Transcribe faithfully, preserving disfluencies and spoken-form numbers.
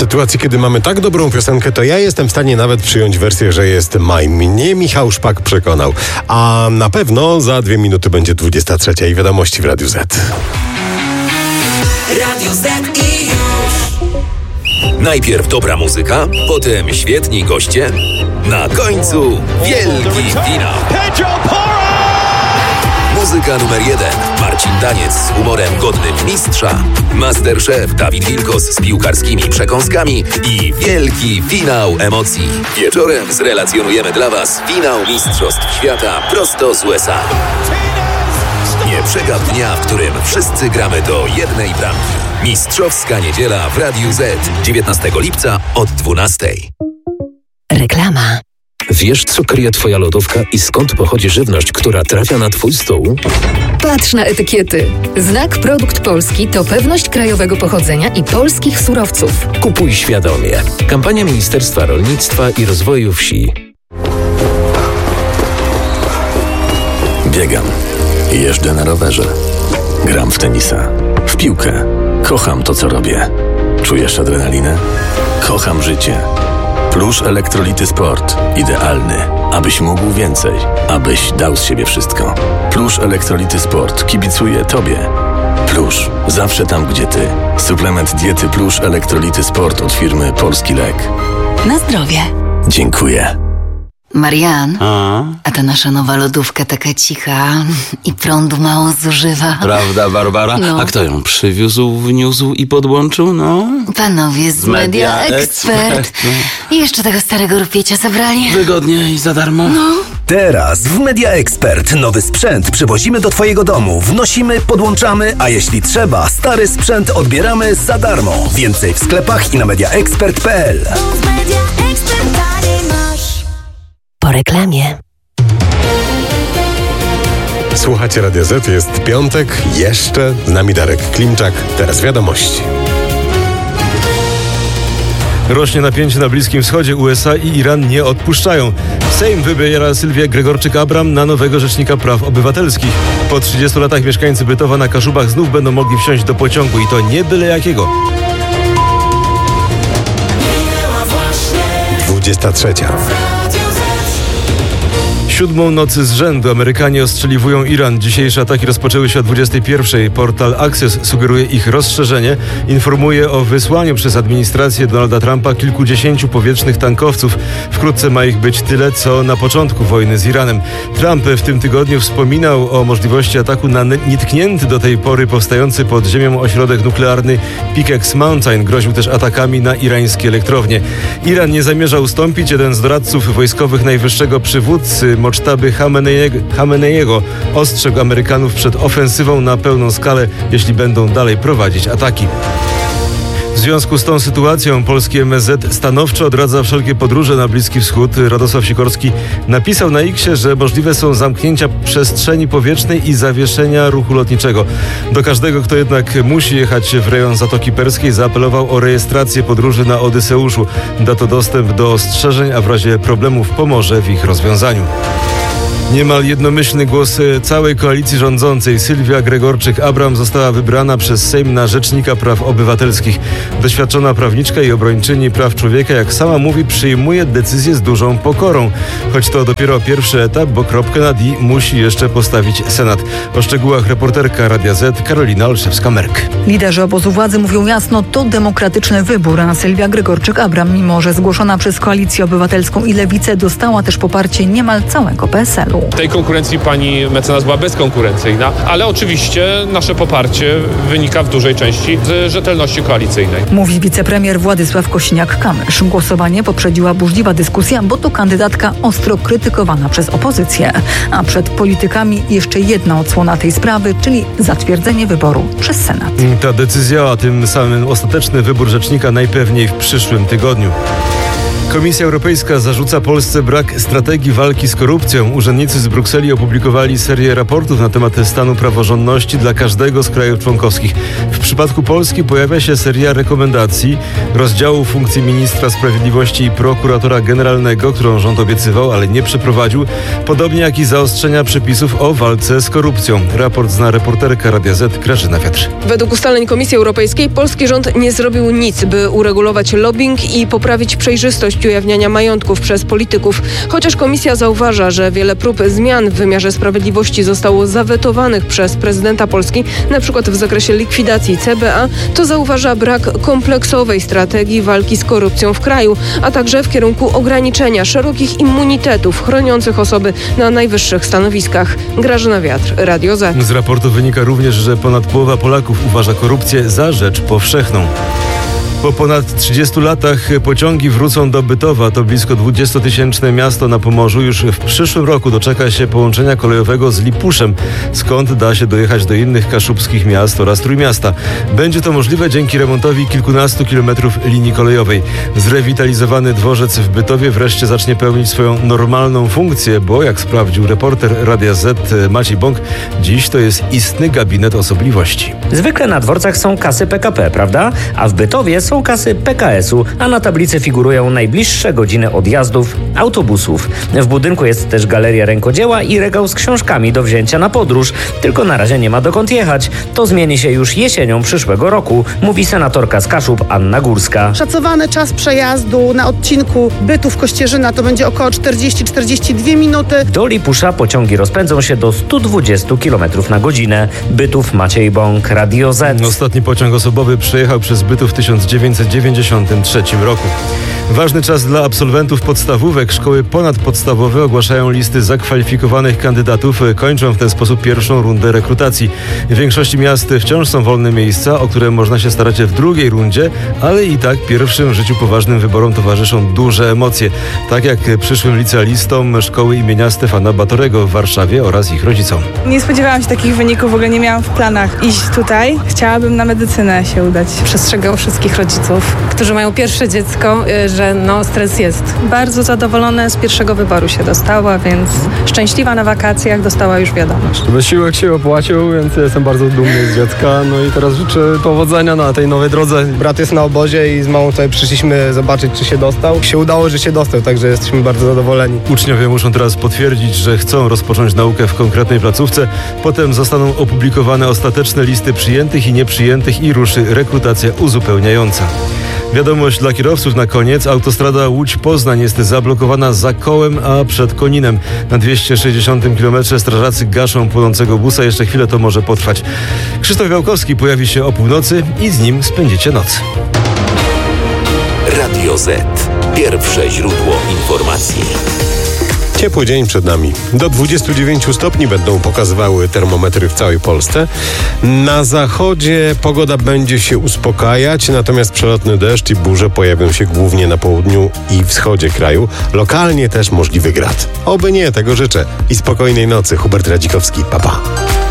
W sytuacji, kiedy mamy tak dobrą piosenkę, to ja jestem w stanie nawet przyjąć wersję, że jest maj. Mnie Michał Szpak przekonał. A na pewno za dwie minuty będzie dwudziesta trzecia i wiadomości w Radiu Z. Radio Z i już. Najpierw dobra muzyka, potem świetni goście, na końcu wielki finał. Muzyka numer jeden. Marcin Daniec z humorem godnym mistrza. Masterchef Dawid Wilkos z piłkarskimi przekąskami i wielki finał emocji. Wieczorem zrelacjonujemy dla Was finał Mistrzostw Świata prosto z U S A. Nie przegap dnia, w którym wszyscy gramy do jednej bramki. Mistrzowska niedziela w Radiu Z. dziewiętnastego lipca od dwunastej. Reklama. Wiesz, co kryje Twoja lodówka i skąd pochodzi żywność, która trafia na Twój stół? Patrz na etykiety. Znak Produkt Polski to pewność krajowego pochodzenia i polskich surowców. Kupuj świadomie. Kampania Ministerstwa Rolnictwa i Rozwoju Wsi. Biegam. Jeżdżę na rowerze. Gram w tenisa. W piłkę. Kocham to, co robię. Czujesz adrenalinę? Kocham życie. Plusz Elektrolity Sport. Idealny, abyś mógł więcej, abyś dał z siebie wszystko. Plusz Elektrolity Sport kibicuje Tobie. Plusz. Zawsze tam, gdzie Ty. Suplement diety Plusz Elektrolity Sport od firmy Polski Lek. Na zdrowie. Dziękuję. Marian, A? a ta nasza nowa lodówka taka cicha i prądu mało zużywa. Prawda, Barbara? No. A kto ją przywiózł, wniósł i podłączył? No. Panowie z Media Expert. I jeszcze tego starego rupiecia zabrali. Wygodnie i za darmo. No. Teraz w Media Expert nowy sprzęt przywozimy do Twojego domu, wnosimy, podłączamy, a jeśli trzeba, stary sprzęt odbieramy za darmo. Więcej w sklepach i na mediaexpert kropka p l. Po reklamie. Słuchacie Radio Z, jest piątek, jeszcze z nami Darek Klimczak. Teraz wiadomości. Rośnie napięcie na Bliskim Wschodzie. U S A i Iran nie odpuszczają. Sejm wybiera Sylwię Gregorczyk-Abram na nowego rzecznika praw obywatelskich. Po trzydziestu latach mieszkańcy Bytowa na Kaszubach znów będą mogli wsiąść do pociągu i to nie byle jakiego. dwudziesta trzecia. Siódmą nocy z rzędu Amerykanie ostrzeliwują Iran. Dzisiejsze ataki rozpoczęły się o dwudziestej pierwszej. Portal Axios sugeruje ich rozszerzenie. Informuje o wysłaniu przez administrację Donalda Trumpa kilkudziesięciu powietrznych tankowców. Wkrótce ma ich być tyle, co na początku wojny z Iranem. Trump w tym tygodniu wspominał o możliwości ataku na nietknięty do tej pory powstający pod ziemią ośrodek nuklearny Pickex Mountain. Groził też atakami na irańskie elektrownie. Iran nie zamierza ustąpić. Jeden z doradców wojskowych najwyższego przywódcy Mocztaby Chameneiego ostrzegł Amerykanów przed ofensywą na pełną skalę, jeśli będą dalej prowadzić ataki. W związku z tą sytuacją polski M S Z stanowczo odradza wszelkie podróże na Bliski Wschód. Radosław Sikorski napisał na X-ie, że możliwe są zamknięcia przestrzeni powietrznej i zawieszenia ruchu lotniczego. Do każdego, kto jednak musi jechać w rejon Zatoki Perskiej, zaapelował o rejestrację podróży na Odyseuszu. Da to dostęp do ostrzeżeń, a w razie problemów pomoże w ich rozwiązaniu. Niemal jednomyślny głos całej koalicji rządzącej. Sylwia Gregorczyk-Abram została wybrana przez Sejm na Rzecznika Praw Obywatelskich. Doświadczona prawniczka i obrończyni praw człowieka, jak sama mówi, przyjmuje decyzję z dużą pokorą. Choć to dopiero pierwszy etap, bo kropkę nad i musi jeszcze postawić Senat. O szczegółach reporterka Radia Z Karolina Olszewska-Merk. Liderzy obozu władzy mówią jasno, to demokratyczny wybór, a Sylwia Gregorczyk-Abram, mimo że zgłoszona przez Koalicję Obywatelską i Lewicę, dostała też poparcie niemal całego P S L u. W tej konkurencji pani mecenas była bezkonkurencyjna, ale oczywiście nasze poparcie wynika w dużej części z rzetelności koalicyjnej. Mówi wicepremier Władysław Kosiniak-Kamysz. Głosowanie poprzedziła burzliwa dyskusja, bo to kandydatka ostro krytykowana przez opozycję. A przed politykami jeszcze jedna odsłona tej sprawy, czyli zatwierdzenie wyboru przez Senat. Ta decyzja, a tym samym ostateczny wybór rzecznika najpewniej w przyszłym tygodniu. Komisja Europejska zarzuca Polsce brak strategii walki z korupcją. Urzędnicy z Brukseli opublikowali serię raportów na temat stanu praworządności dla każdego z krajów członkowskich. W przypadku Polski pojawia się seria rekomendacji rozdziału funkcji ministra sprawiedliwości i prokuratora generalnego, którą rząd obiecywał, ale nie przeprowadził, podobnie jak i zaostrzenia przepisów o walce z korupcją. Raport zna reporterka Radia Z Grażyna Wiatr. Według ustaleń Komisji Europejskiej polski rząd nie zrobił nic, by uregulować lobbying i poprawić przejrzystość ujawniania majątków przez polityków. Chociaż komisja zauważa, że wiele prób zmian w wymiarze sprawiedliwości zostało zawetowanych przez prezydenta Polski, na przykład w zakresie likwidacji C B A, to zauważa brak kompleksowej strategii walki z korupcją w kraju, a także w kierunku ograniczenia szerokich immunitetów chroniących osoby na najwyższych stanowiskach. Grażyna Wiatr, Radio Z. Z raportu wynika również, że ponad połowa Polaków uważa korupcję za rzecz powszechną. Po ponad trzydziestu latach pociągi wrócą do Bytowa. To blisko dwudziestotysięczne miasto na Pomorzu. Już w przyszłym roku doczeka się połączenia kolejowego z Lipuszem, skąd da się dojechać do innych kaszubskich miast oraz Trójmiasta. Będzie to możliwe dzięki remontowi kilkunastu kilometrów linii kolejowej. Zrewitalizowany dworzec w Bytowie wreszcie zacznie pełnić swoją normalną funkcję, bo jak sprawdził reporter Radia Z Maciej Bąk, dziś to jest istny gabinet osobliwości. Zwykle na dworcach są kasy P K P, prawda? A w Bytowie są Są kasy P K S-u, a na tablicy figurują najbliższe godziny odjazdów autobusów. W budynku jest też galeria rękodzieła i regał z książkami do wzięcia na podróż. Tylko na razie nie ma dokąd jechać. To zmieni się już jesienią przyszłego roku, mówi senatorka z Kaszub Anna Górska. Szacowany czas przejazdu na odcinku Bytów-Kościerzyna to będzie około czterdzieści do czterdziestu dwóch minuty. Do Lipusza pociągi rozpędzą się do stu dwudziestu kilometrów na godzinę. Bytów, Maciej Bąk, Radio Z. Ostatni pociąg osobowy przejechał przez Bytów w tysiąc dziewięćset dziewięćdziesiątym trzecim roku. Ważny czas dla absolwentów podstawówek. Szkoły ponadpodstawowe ogłaszają listy zakwalifikowanych kandydatów. Kończą w ten sposób pierwszą rundę rekrutacji. W większości miast wciąż są wolne miejsca, o które można się starać w drugiej rundzie, ale i tak pierwszym w życiu poważnym wyborom towarzyszą duże emocje. Tak jak przyszłym licealistom szkoły imienia Stefana Batorego w Warszawie oraz ich rodzicom. Nie spodziewałam się takich wyników, w ogóle nie miałam w planach iść tutaj. Chciałabym na medycynę się udać. Przestrzegam wszystkich rodziców, którzy mają pierwsze dziecko, że no stres jest. Bardzo zadowolona z pierwszego wyboru się dostała, więc szczęśliwa na wakacjach dostała już wiadomość. Wysiłek się opłacił, więc jestem bardzo dumny z dziecka. No i teraz życzę powodzenia na tej nowej drodze. Brat jest na obozie i z mamą tutaj przyszliśmy zobaczyć, czy się dostał. Się udało, że się dostał, także jesteśmy bardzo zadowoleni. Uczniowie muszą teraz potwierdzić, że chcą rozpocząć naukę w konkretnej placówce. Potem zostaną opublikowane ostateczne listy przyjętych i nieprzyjętych i ruszy rekrutacja uzupełniająca. Wiadomość dla kierowców na koniec. Autostrada Łódź-Poznań jest zablokowana za Kołem, a przed Koninem. Na dwieście sześćdziesiątym kilometrze strażacy gaszą płonącego busa. Jeszcze chwilę to może potrwać. Krzysztof Białkowski pojawi się o północy i z nim spędzicie noc. Radio Z. Pierwsze źródło informacji. Ciepły dzień przed nami. Do dwudziestu dziewięciu stopni będą pokazywały termometry w całej Polsce. Na zachodzie pogoda będzie się uspokajać, natomiast przelotny deszcz i burze pojawią się głównie na południu i wschodzie kraju. Lokalnie też możliwy grad. Oby nie, tego życzę. I spokojnej nocy. Hubert Radzikowski. Pa, pa.